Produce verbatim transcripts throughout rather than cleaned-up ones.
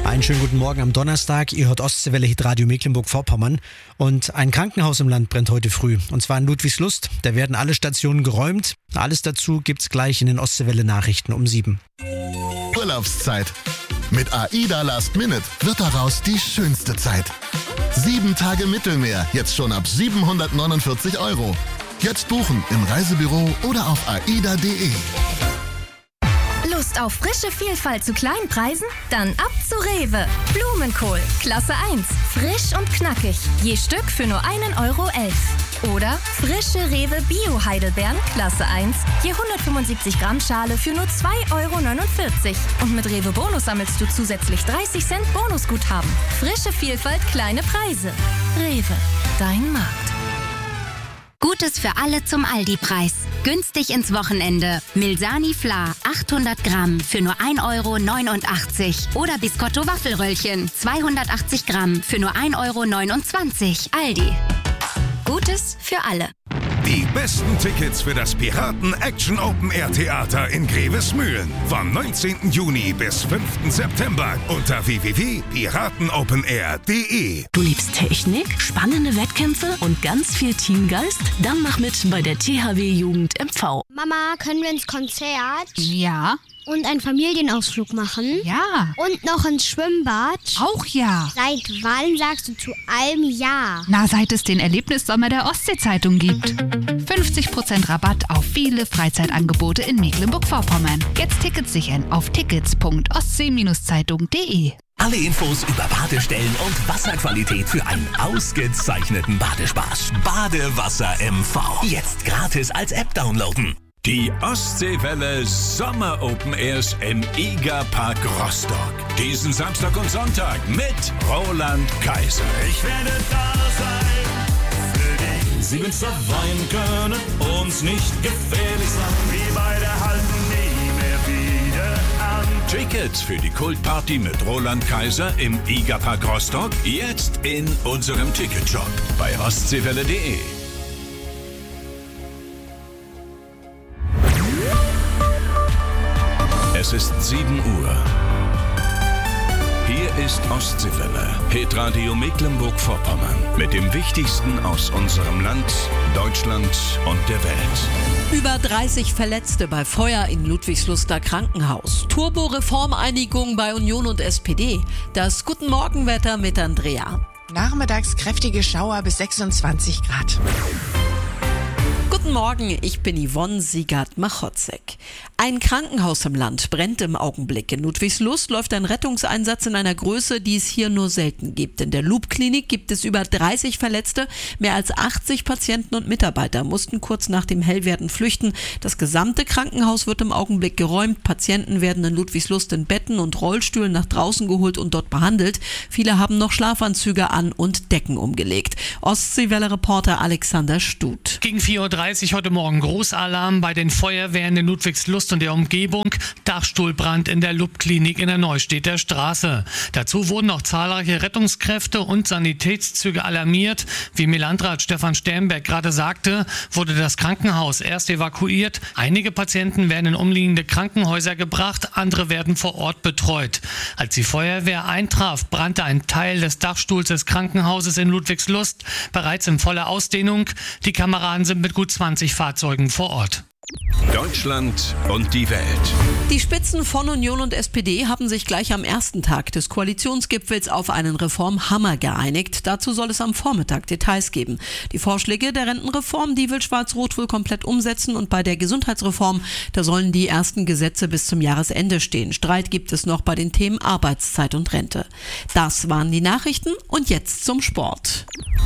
Einen schönen guten Morgen am Donnerstag. Ihr hört Ostseewelle Hitradio Mecklenburg-Vorpommern. Und ein Krankenhaus im Land brennt heute früh. Und zwar in Ludwigslust. Da werden alle Stationen geräumt. Alles dazu gibt's gleich in den Ostseewelle Nachrichten um sieben. Urlaubszeit. Mit AIDA Last Minute wird daraus die schönste Zeit. Sieben Tage Mittelmeer, jetzt schon ab siebenhundertneunundvierzig Euro. Jetzt buchen im Reisebüro oder auf aida punkt de. Lust auf frische Vielfalt zu kleinen Preisen? Dann ab zu Rewe. Blumenkohl, Klasse eins. Frisch und knackig. Je Stück für nur einen Euro elf. Oder frische Rewe Bio-Heidelbeeren, Klasse eins. Je hundertfünfundsiebzig Gramm Schale für nur zwei Euro neunundvierzig. Und mit Rewe Bonus sammelst du zusätzlich dreißig Cent Bonusguthaben. Frische Vielfalt, kleine Preise. Rewe, dein Markt. Gutes für alle zum Aldi-Preis. Günstig ins Wochenende. Milsani Fla achthundert Gramm für nur ein Euro neunundachtzig. Oder Biscotto Waffelröllchen zweihundertachtzig Gramm für nur ein Euro neunundzwanzig. Aldi. Gutes für alle. Die besten Tickets für das Piraten Action Open Air Theater in Grevesmühlen vom neunzehnten Juni bis fünften September unter w w w punkt piratenopenair punkt de. Du liebst Technik, spannende Wettkämpfe und ganz viel Teamgeist? Dann mach mit bei der T H W Jugend M V. Mama, können wir ins Konzert? Ja. Und einen Familienausflug machen? Ja. Und noch ins Schwimmbad? Auch ja. Seit wann sagst du zu allem ja? Na, seit es den Erlebnissommer der Ostsee-Zeitung gibt. fünfzig Prozent Rabatt auf viele Freizeitangebote in Mecklenburg-Vorpommern. Jetzt Tickets sichern auf tickets punkt ostsee zeitung punkt de. Alle Infos über Badestellen und Wasserqualität für einen ausgezeichneten Badespaß. Badewasser M V. Jetzt gratis als App downloaden. Die Ostseewelle Sommer Open Airs im Egerpark Rostock. Diesen Samstag und Sonntag mit Roland Kaiser. Ich werde da sein für dich. Sie wird verweinen können, uns nicht gefährlich sein. Wie bei der Halten nie mehr wieder an. Tickets für die Kultparty mit Roland Kaiser im Egerpark Rostock jetzt in unserem Ticketshop bei ostseewelle punkt de. Es ist sieben Uhr. Hier ist Ostseewelle, Hitradio Mecklenburg-Vorpommern. Mit dem Wichtigsten aus unserem Land, Deutschland und der Welt. Über dreißig Verletzte bei Feuer in Ludwigsluster Krankenhaus. Turbo-Reformeinigung bei Union und S P D. Das Guten Morgenwetter mit Andrea. Nachmittags kräftige Schauer bis sechsundzwanzig Grad. Guten Morgen, ich bin Yvonne Siegert-Machotzek. Ein Krankenhaus im Land brennt im Augenblick. In Ludwigslust läuft ein Rettungseinsatz in einer Größe, die es hier nur selten gibt. In der Loop-Klinik gibt es über dreißig Verletzte. Mehr als achtzig Patienten und Mitarbeiter mussten kurz nach dem Hellwerden flüchten. Das gesamte Krankenhaus wird im Augenblick geräumt. Patienten werden in Ludwigslust in Betten und Rollstühlen nach draußen geholt und dort behandelt. Viele haben noch Schlafanzüge an und Decken umgelegt. Ostseewelle-Reporter Alexander Stut. Gegen vier Uhr dreißig heute Morgen Großalarm bei den Feuerwehren in Ludwigslust und der Umgebung. Dachstuhlbrand in der Loop-Klinik in der Neustädter Straße. Dazu wurden noch zahlreiche Rettungskräfte und Sanitätszüge alarmiert. Wie Landrat Stefan Sternberg gerade sagte, wurde das Krankenhaus erst evakuiert. Einige Patienten werden in umliegende Krankenhäuser gebracht, andere werden vor Ort betreut. Als die Feuerwehr eintraf, brannte ein Teil des Dachstuhls des Krankenhauses in Ludwigslust bereits in voller Ausdehnung. Die Kameraden sind mit gut zwanzig Fahrzeugen vor Ort. Deutschland und die Welt. Die Spitzen von Union und S P D haben sich gleich am ersten Tag des Koalitionsgipfels auf einen Reformhammer geeinigt. Dazu soll es am Vormittag Details geben. Die Vorschläge der Rentenreform, die will Schwarz-Rot wohl komplett umsetzen, und bei der Gesundheitsreform, da sollen die ersten Gesetze bis zum Jahresende stehen. Streit gibt es noch bei den Themen Arbeitszeit und Rente. Das waren die Nachrichten und jetzt zum Sport.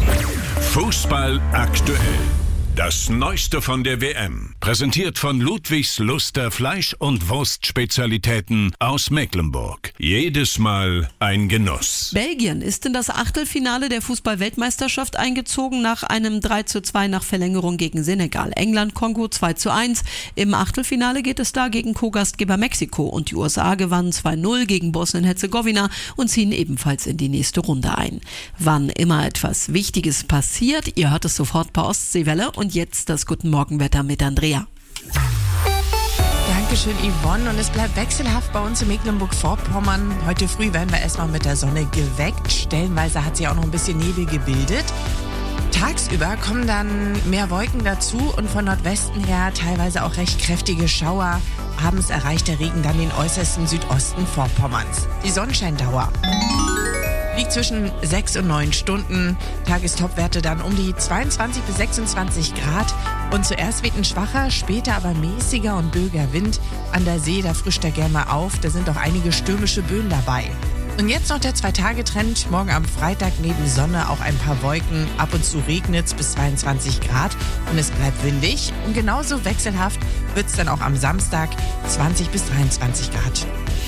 Fußball aktuell. Das Neueste von der W M, präsentiert von Ludwigsluster Fleisch- und Wurstspezialitäten aus Mecklenburg. Jedes Mal ein Genuss. Belgien ist in das Achtelfinale der Fußball-Weltmeisterschaft eingezogen nach einem drei zu zwei nach Verlängerung gegen Senegal. England, Kongo zwei zu eins. Im Achtelfinale geht es da gegen Co-Gastgeber Mexiko, und die U S A gewannen zwei null gegen Bosnien-Herzegowina und ziehen ebenfalls in die nächste Runde ein. Wann immer etwas Wichtiges passiert, ihr hört es sofort bei Ostseewelle. Und jetzt das Guten Morgenwetter mit Andrea. Danke Dankeschön, Yvonne. Und es bleibt wechselhaft bei uns in Mecklenburg-Vorpommern. Heute früh werden wir erstmal mit der Sonne geweckt. Stellenweise hat sich auch noch ein bisschen Nebel gebildet. Tagsüber kommen dann mehr Wolken dazu und von Nordwesten her teilweise auch recht kräftige Schauer. Abends erreicht der Regen dann den äußersten Südosten Vorpommerns. Die Sonnenscheindauer liegt zwischen sechs und neun Stunden. Tagestopwerte dann um die zweiundzwanzig bis sechsundzwanzig Grad. Und zuerst weht ein schwacher, später aber mäßiger und böiger Wind. An der See, da frischt er gerne mal auf. Da sind auch einige stürmische Böen dabei. Und jetzt noch der Zwei-Tage-Trend. Morgen am Freitag neben Sonne auch ein paar Wolken. Ab und zu regnet es bis zweiundzwanzig Grad und es bleibt windig. Und genauso wechselhaft wird es dann auch am Samstag zwanzig bis dreiundzwanzig Grad.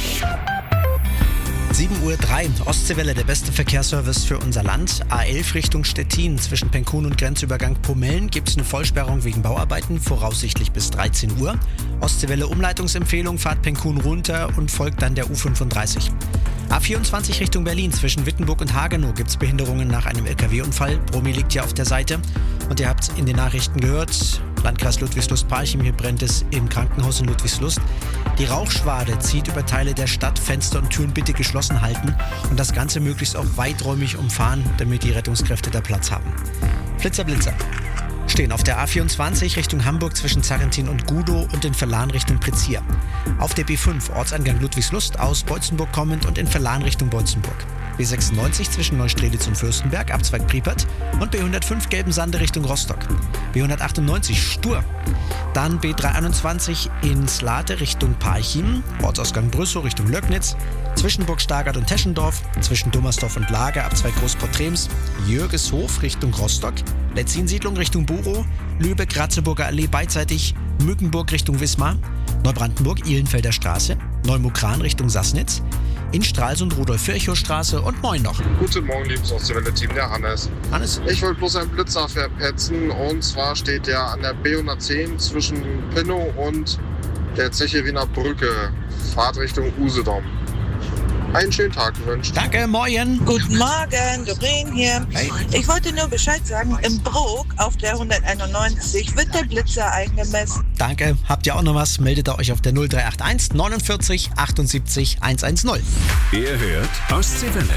sieben Uhr drei, Ostseewelle, der beste Verkehrsservice für unser Land. A elf Richtung Stettin, zwischen Penkun und Grenzübergang Pomellen gibt es eine Vollsperrung wegen Bauarbeiten, voraussichtlich bis dreizehn Uhr. Ostseewelle Umleitungsempfehlung, fahrt Penkun runter und folgt dann der U fünfunddreißig. A vierundzwanzig Richtung Berlin, zwischen Wittenburg und Hagenow gibt es Behinderungen nach einem L K W-Unfall. Bromi liegt ja auf der Seite. Und ihr habt in den Nachrichten gehört, Landkreis Ludwigslust-Parchim, hier brennt es im Krankenhaus in Ludwigslust. Die Rauchschwade zieht über Teile der Stadt, Fenster und Türen bitte geschlossen halten und das Ganze möglichst auch weiträumig umfahren, damit die Rettungskräfte da Platz haben. Flitzer, Blitzer. Stehen auf der A vierundzwanzig Richtung Hamburg zwischen Zarrentin und Gudow und in Verlan Richtung Prizier. Auf der B fünf Ortseingang Ludwigslust aus Beutzenburg kommend und in Verlan Richtung Beutzenburg. B sechsundneunzig zwischen Neustrelitz und Fürstenberg, Abzweig Priepert und B hundertfünf Gelbensande Richtung Rostock. B hundertachtundneunzig Stur. Dann B dreihunderteinundzwanzig in Slate Richtung Parchim, Ortsausgang Brüssow Richtung Löcknitz, zwischen Burg Stargard und Teschendorf, zwischen Dummersdorf und Lager, Abzweig Großportrems, Jürgeshof Richtung Rostock, Letzinsiedlung Richtung Burow, Lübeck, Ratzeburger Allee beidseitig, Mückenburg Richtung Wismar, Neubrandenburg, Ihlenfelder Straße, Neumukran Richtung Sassnitz, in Stralsund Rudolf-Virchow-Straße und moin noch. Guten Morgen, liebes Ostseewelle-Team, der Hannes. Hannes? Ich wollte bloß einen Blitzer verpetzen und zwar steht der an der B hundertzehn zwischen Pinnow und der Zechewiner Brücke, Fahrt Richtung Usedom. Einen schönen Tag gewünscht. Danke, moin. Guten Morgen, Doreen hier. Hey. Ich wollte nur Bescheid sagen, im Brok auf der hunderteinundneunzig wird der Blitzer eingemessen. Danke, habt ihr auch noch was? Meldet ihr euch auf der null drei acht eins neunundvierzig achtundsiebzig hundertzehn. Ihr hört Ostseewelle.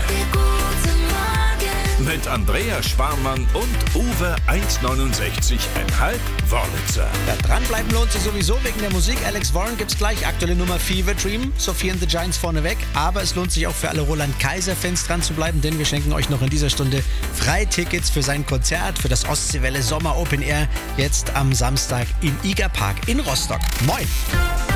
Mit Andrea Schwarmann und Uwe eins neunundsechzig Komma fünf Wörlitzer. Ja, dranbleiben lohnt sich sowieso wegen der Musik. Alex Warren gibt's gleich. Aktuelle Nummer Fever Dream. Sophie and the Giants vorneweg. Aber es lohnt sich auch für alle Roland Kaiser-Fans dran zu bleiben, denn wir schenken euch noch in dieser Stunde Freitickets für sein Konzert, für das Ostseewelle Sommer Open Air. Jetzt am Samstag im Igerpark in Rostock. Moin!